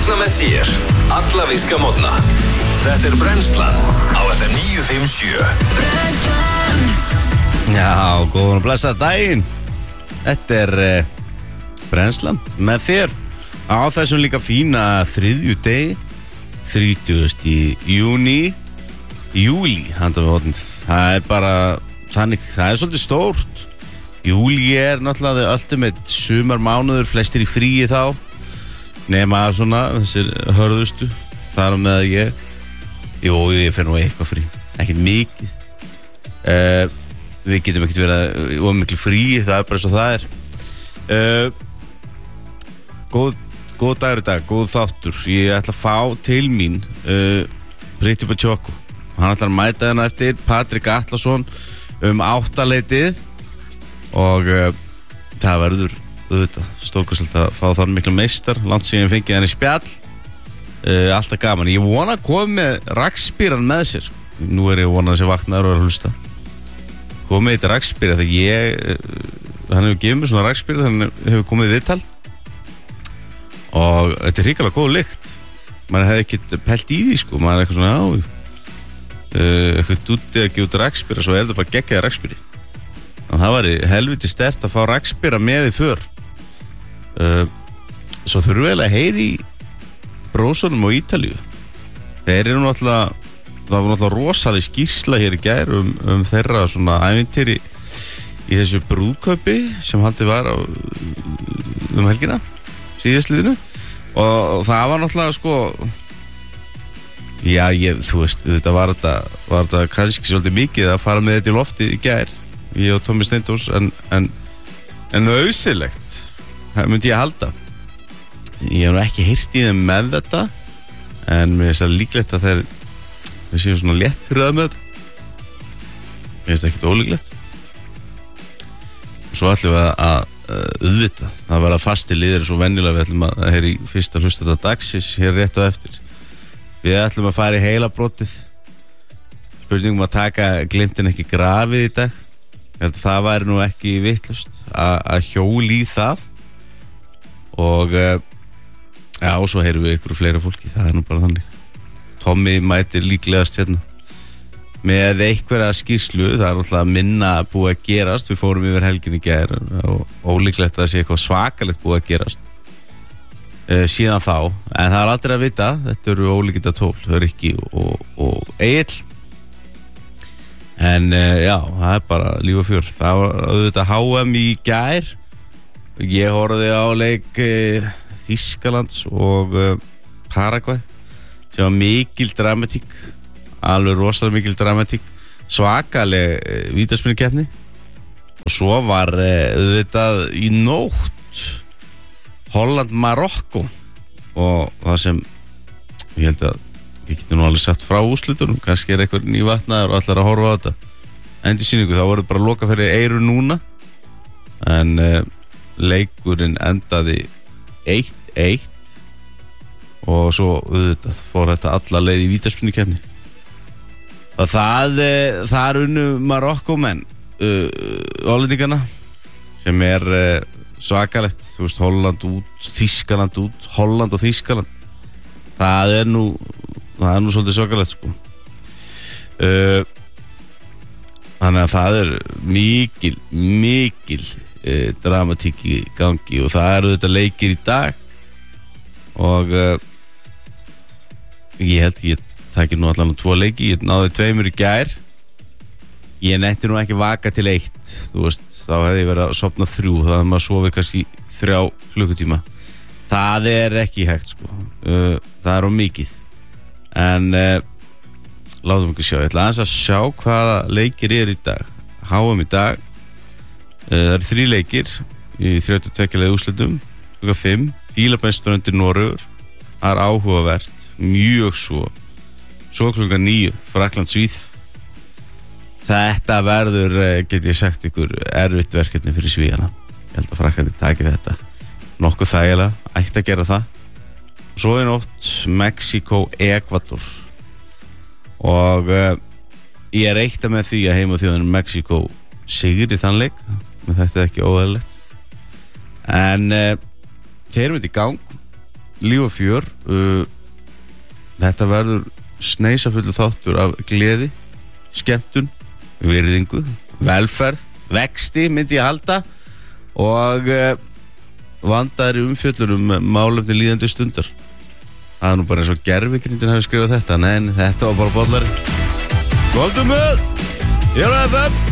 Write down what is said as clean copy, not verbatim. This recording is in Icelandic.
Vakna með þér alla virka mótna. Þetta Brennslan á FM 957. Brennslan. Já, góðan og blessa daginn. Þetta Brennslan með þér á þessum líka fína þriðjudegi 30. júlí handan við hornið. Það bara þannig, það svolítið stórt. Júlí náttúrulega ultimate sumarmánuður, flestir í fríi þá nema svona þessir hörðustu þar með ég fer nú eitthvað frí, ekkert mikið. Við getum ekkert verið of miklu frí, það bara svo það góð dagur í dag, góð þáttur. Ég ætla að fá til mín Pretty Choco. Hann ætlar að mæta hérna eftir, Patrik Atlason 8-leytið og það verður stórkostlegt að fá þann miklu meistar, langt síðan fengið hann í spjall. Alltaf gaman. Ég vona að koma með rakspíran með sér sko. Nú ég vona að þessi vaknaður og að hlusta. Koma með þetta rakspíra þegar hann hefur gefið mér svona rakspíra þegar hann hefur komið í viðtal og þetta hrikalega góð lykt. Maður hefði ekkert pælt í því sko. Maður er eitthvað svona eitthvað dúti að gefa út rakspíra, svo þetta bara geggjaði rakspíri. Þannig það var helviti sterkt að fá rakspíra með í för. Svo þurfum við að heyri í brósunum á Ítalíu. Þeir eru náttúrulega, það var náttúrulega rosaleg skýrsla hér í gær þeirra svona ævintýri í þessu brúðkaupi sem haldið var helgina síðastliðinu og það var náttúrulega sko þú veist, þetta var þetta kannski svolítið mikið að fara með þetta í loftið í gær, ég og Tommi Steindós en auðsilegt það myndi ég að halda. Ég hef nú ekki heyrt í þeim með þetta en mér finnst það líklegt að þeir séu svona létt pyrraða með þetta. Mér finnst það ekkert ólíklegt. Svo ætlum við að auðvita það verða fasti liðir svo venjulega. Við ætlum að heyra í fyrsta hlusta þetta dagsins hér rétt á eftir. Við ætlum að fara í heilabrótið. Spurningum að taka glimtin ekki grafið í dag. Ég held að það væri nú ekki vitlaust að hjóli í það og og svo heyrum við ykkur fleira fólki, það nú bara þannig. Tommi mætir líklegast hérna með einhverja skýrslu, það náttúrulega minna búið að gerast, við fórum yfir helgin í gær og ólíklegt að það sé eitthvað svakalegt búið að gerast síðan þá, en það aldrei að vita, þetta eru ólíkinda tól, Rikki og Egill. En það bara líf og fjör. Það var auðvitað HM í gær. Ég horfði á leik Þýskalands og Paraguay sem var mikil dramatík, alveg rosalega mikil dramatík, svakaleg vítaspyrnukeppni og svo var auðvitað í nótt Holland-Marokko og það sem ég held að ég geti nú alveg sagt frá úrslitunum, kannski eitthvað nývatnaður og allar að horfa á þetta endi sýningu, þá voru bara loka fyrir eyru núna en leikurinn endaði 1-1 og svo auðvitað fór þetta alla leið í vítaspyrnukeppni og það unnu Marokko menn hollendingana sem svakalegt, þú veist, Holland út, Þýskaland út, Holland og Þýskaland það er nú svolítið svakalegt sko. Þannig að það er mikil dramatík í gangi og það eru þetta leikir í dag og ég held ég taki nú allan 2 leiki, ég náði 2 í gær. Ég netti nú ekki vaka til 1, þú veist, þá hefði ég verið að sofna 3, þá hefði maður sofið kannski 3 klukkutíma. Það er ekki hægt sko, það er of mikið en látum ekki sjá, ég ætla aðeins að sjá hvaða leikir í dag. HM í dag, það eru 3 leikir í 32 leið úrslitum, klukka 5, Fílabeinsströndir Noregur, það er áhugavert, mjög svo klukka 9, Frakkland Svíþ. Þetta verður, get ég sagt ykkur, erfitt verkefni fyrir Svíana. Ég held að Frakkandi taki þetta nokkuð þægilega, ætti að gera það. Svo í nótt Mexíkó, Ekvador og ég reikta með því að heimaþjóðin Mexíkó sigri þann leik, menn þetta er ekki óeðlilegt en þeir eru í gang líf og fjör. Þetta verður sneisafullu þáttur af gleði, skemmtun, virðingu, velferð, vexti myndi ég halda og vandaðri umfjöllun málefni líðandi stundar. Það nú bara eins og gervigrindin hafi skrifað þetta. Nei, þetta var bara bollari. Góðum með! Ég er að FM!